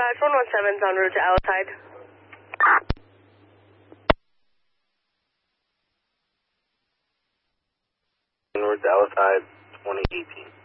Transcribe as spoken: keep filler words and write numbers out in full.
Dispatch one one seven is en route to Alcide. En route to Alcide, twenty eighteen.